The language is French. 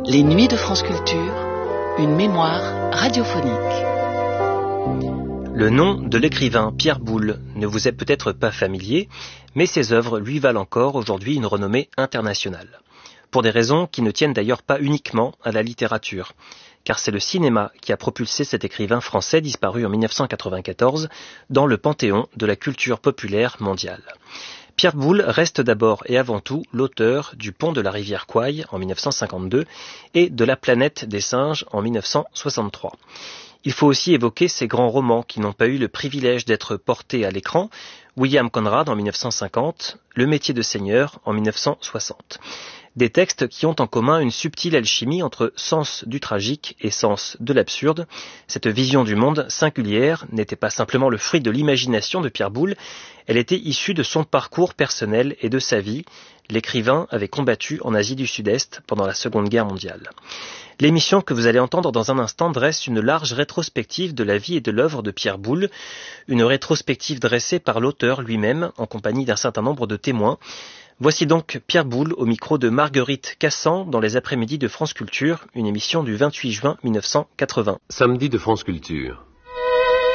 Les Nuits de France Culture, une mémoire radiophonique. Le nom de l'écrivain Pierre Boulle ne vous est peut-être pas familier, mais ses œuvres lui valent encore aujourd'hui une renommée internationale. Pour des raisons qui ne tiennent d'ailleurs pas uniquement à la littérature, car c'est le cinéma qui a propulsé cet écrivain français disparu en 1994 dans le panthéon de la culture populaire mondiale. Pierre Boulle reste d'abord et avant tout l'auteur du Pont de la rivière Kwai en 1952 et de La planète des singes en 1963. Il faut aussi évoquer ces grands romans qui n'ont pas eu le privilège d'être portés à l'écran, William Conrad en 1950, Le métier de seigneur en 1960. Des textes qui ont en commun une subtile alchimie entre sens du tragique et sens de l'absurde. Cette vision du monde singulière n'était pas simplement le fruit de l'imagination de Pierre Boulle, elle était issue de son parcours personnel et de sa vie. L'écrivain avait combattu en Asie du Sud-Est pendant la Seconde Guerre mondiale. L'émission que vous allez entendre dans un instant dresse une large rétrospective de la vie et de l'œuvre de Pierre Boulle, une rétrospective dressée par l'auteur lui-même en compagnie d'un certain nombre de témoins. Voici donc Pierre Boulle au micro de Marguerite Cassan dans les après-midi de France Culture, une émission du 28 juin 1980. Samedi de France Culture.